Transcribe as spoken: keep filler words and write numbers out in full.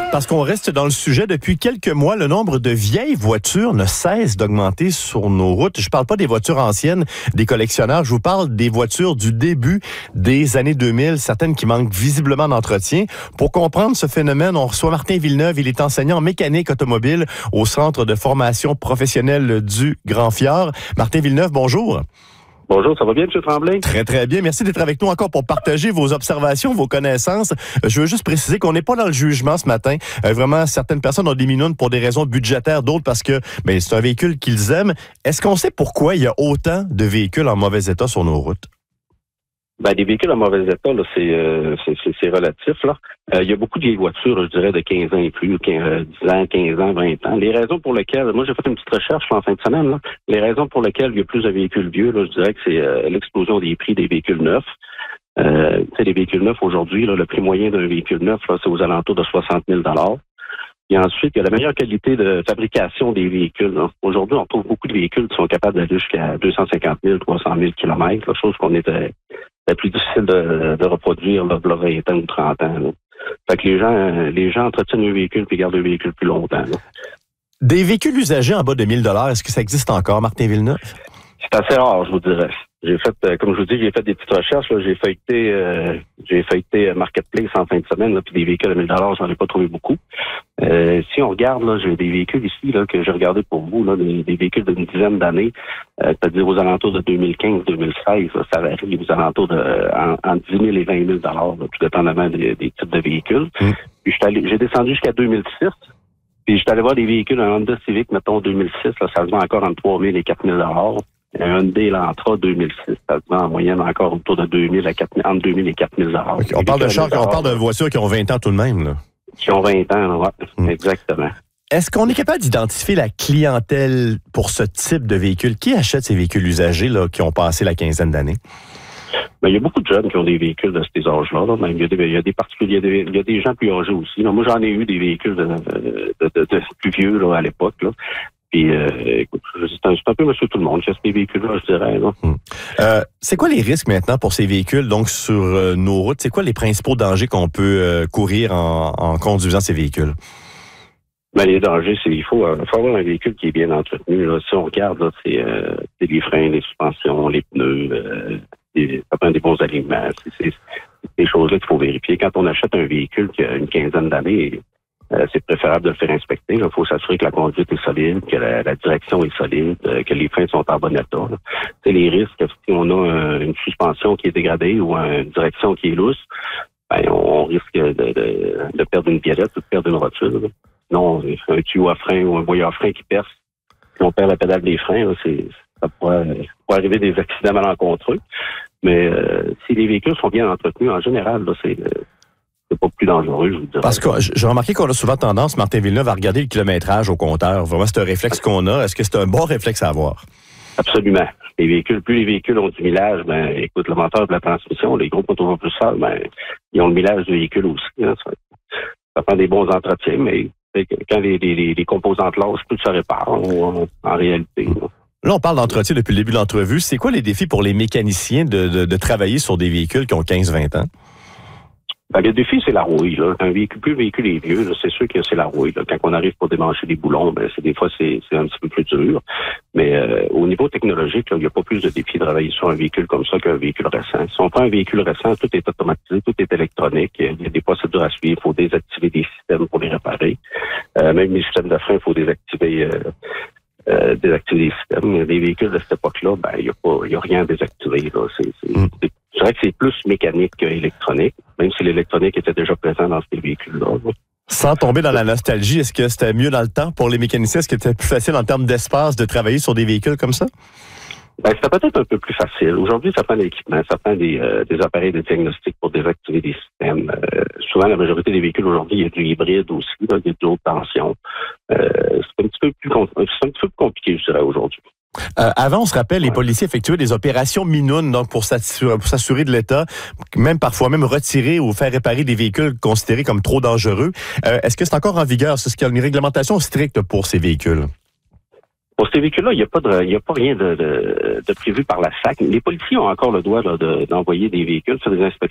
Parce qu'on reste dans le sujet depuis quelques mois, le nombre de vieilles voitures ne cesse d'augmenter sur nos routes. Je parle pas des voitures anciennes, des collectionneurs. Je vous parle des voitures du début des années deux mille, certaines qui manquent visiblement d'entretien. Pour comprendre ce phénomène, on reçoit Martin Villeneuve. Il est enseignant en mécanique automobile au Centre de formation professionnelle du Grand-Fjord. Martin Villeneuve, bonjour. Bonjour, ça va bien, M. Tremblay? Très, très bien. Merci d'être avec nous encore pour partager vos observations, vos connaissances. Je veux juste préciser qu'on n'est pas dans le jugement ce matin. Euh, vraiment, certaines personnes ont des minounes pour des raisons budgétaires, d'autres parce que ben, c'est un véhicule qu'ils aiment. Est-ce qu'on sait pourquoi il y a autant de véhicules en mauvais état sur nos routes? Ben, des véhicules en mauvais état, là, c'est, euh, c'est, c'est, c'est relatif, là. Euh, il y a beaucoup de vieilles voitures, là, je dirais, de quinze ans et plus, quinze, dix ans, quinze ans, vingt ans. Les raisons pour lesquelles, moi, j'ai fait une petite recherche là, en fin de semaine, là. Les raisons pour lesquelles il y a plus de véhicules vieux, là, je dirais que c'est euh, l'explosion des prix des véhicules neufs. Euh, tu sais, les véhicules neufs aujourd'hui, là, le prix moyen d'un véhicule neuf, là, c'est aux alentours de soixante mille dollars. Et ensuite, il y a la meilleure qualité de fabrication des véhicules. Là. Aujourd'hui, on trouve beaucoup de véhicules qui sont capables d'aller jusqu'à deux cent cinquante mille, trois cent mille kilomètres, la chose qu'on était c'est plus difficile de, de reproduire là, là, vingt ans ou trente ans. Là. Fait que les gens, les gens entretiennent un véhicule puis gardent un véhicule plus longtemps. Là. Des véhicules usagés en bas de mille dollars, est-ce que ça existe encore, Martin Villeneuve? C'est assez rare, je vous dirais. J'ai fait, euh, comme je vous dis, j'ai fait des petites recherches. Là. J'ai feuilleté, euh, j'ai feuilleté Marketplace en fin de semaine, là, puis des véhicules à mille dollars, j'en ai pas trouvé beaucoup. Euh, si on regarde, là, j'ai des véhicules ici là que j'ai regardé pour vous, là, des, des véhicules d'une dizaine d'années, euh, c'est-à-dire aux alentours de deux mille quinze deux mille seize, là, ça varie aux alentours de en, en dix mille et vingt mille dollars, tout dépendamment des, des types de véhicules. Mmh. Puis j'étais allé, j'ai descendu jusqu'à deux mille six. Puis j'étais allé voir des véhicules, un Honda Civic, mettons deux mille six, là, ça se vend encore entre trois mille et quatre mille dollars. Un Hyundai Elantra deux mille six, ça se vend en moyenne encore autour de deux mille à quatre mille, entre deux mille et quatre mille dollars. Okay. On parle de chars, on parle de voitures qui ont vingt ans tout de même, là. Qui ont vingt ans, oui, mmh. Exactement. Est-ce qu'on est capable d'identifier la clientèle pour ce type de véhicule? Qui achète ces véhicules usagés là, qui ont passé la quinzaine d'années? Ben, il y a beaucoup de jeunes qui ont des véhicules de ces âges-là. Là. Ben, il, y a des, il y a des particuliers, il y a des, il y a des gens plus âgés aussi. Là. Moi, j'en ai eu des véhicules de, de, de, de, de plus vieux là, à l'époque. Là. Puis, euh, écoute, c'est un, c'est un peu monsieur tout le monde. J'ai ces véhicules-là, je dirais. Là. Hum. Euh, c'est quoi les risques maintenant pour ces véhicules, donc sur euh, nos routes? C'est quoi les principaux dangers qu'on peut euh, courir en, en conduisant ces véhicules? Ben, les dangers, c'est il faut, euh, faut avoir un véhicule qui est bien entretenu. Là. Si on regarde, là, c'est, euh, c'est les freins, les suspensions, les pneus, euh, les, ça prend des bons aliments. C'est, c'est, c'est des choses-là qu'il faut vérifier. Quand on achète un véhicule qui a une quinzaine d'années, Euh, c'est préférable de le faire inspecter. Il faut s'assurer que la conduite est solide, que la, la direction est solide, euh, que les freins sont en bon état. C'est les risques, si on a un, une suspension qui est dégradée ou une direction qui est lousse, ben, on risque de, de, de perdre une biellette ou de perdre une rotule. Là. Sinon, un tuyau à frein ou un boyau à frein qui perce, puis on perd la pédale des freins, là, c'est, ça pourrait, pourrait arriver des accidents malencontreux. Mais euh, si les véhicules sont bien entretenus, en général, là, c'est... Euh, c'est pas plus dangereux, je vous dirais. Parce que j'ai remarqué qu'on a souvent tendance, Martin Villeneuve, à regarder le kilométrage au compteur. Vraiment, c'est un réflexe qu'on a. Est-ce que c'est un bon réflexe à avoir? Absolument. Les véhicules, plus les véhicules ont du millage, ben, écoute, le moteur de la transmission, les gros motos plus sales, ben, ils ont le millage du véhicule aussi. Hein, ça, ça prend des bons entretiens, mais quand les, les, les composantes lâchent, tout se répare en, en réalité. Là. Là, on parle d'entretien depuis le début de l'entrevue. C'est quoi les défis pour les mécaniciens de, de, de travailler sur des véhicules qui ont quinze vingt ans? Ben, le défi, c'est la rouille. Là. Un véhicule, plus le véhicule est vieux, là, c'est sûr que c'est la rouille. Là. Quand on arrive pour démancher les boulons, ben, c'est des fois c'est, c'est un petit peu plus dur. Mais euh, au niveau technologique, il n'y a pas plus de défi de travailler sur un véhicule comme ça qu'un véhicule récent. Si on prend un véhicule récent, tout est automatisé, tout est électronique. Il y a des procédures à suivre. Il faut désactiver des systèmes pour les réparer. Euh, même les systèmes de frein, il faut désactiver. Euh, Euh, désactiver les systèmes. Les véhicules de cette époque-là, ben, il n'y a pas, il y a rien à désactiver, là. C'est, c'est, mm. c'est, je dirais que c'est plus mécanique qu'électronique, même si l'électronique était déjà présent dans ces véhicules-là. Là. Sans tomber dans la nostalgie, est-ce que c'était mieux dans le temps pour les mécaniciens? Est-ce que c'était plus facile en termes d'espace de travailler sur des véhicules comme ça? Ben, c'était peut-être un peu plus facile. Aujourd'hui, ça prend de l'équipement, ça prend des, euh, des appareils de diagnostic pour désactiver des systèmes. Euh, souvent, la majorité des véhicules aujourd'hui, il y a du hybride aussi, là, il y a de haute tension. Euh, c'est un petit peu plus, c'est un petit peu plus compliqué, je dirais, aujourd'hui. Euh, avant, on se rappelle, les policiers effectuaient des opérations minounes donc pour s'assurer, pour s'assurer de l'état, même parfois même retirer ou faire réparer des véhicules considérés comme trop dangereux. Euh, est-ce que c'est encore en vigueur? Est-ce qu'il y a une réglementation stricte pour ces véhicules? Pour ces véhicules-là, il n'y a pas de, il y a pas rien de, de, de prévu par la S A C. Les policiers ont encore le droit là, de, d'envoyer des véhicules faire des inspections